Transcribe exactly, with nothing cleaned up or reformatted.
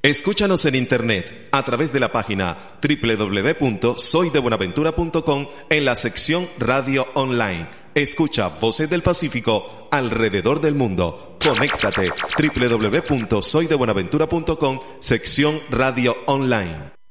Escúchanos en internet a través de la página doble u doble u doble u punto soy de buenaventura punto com en la sección Radio Online. Escucha Voces del Pacífico alrededor del mundo. Conéctate doble u doble u doble u punto soy de buenaventura punto com, sección Radio Online.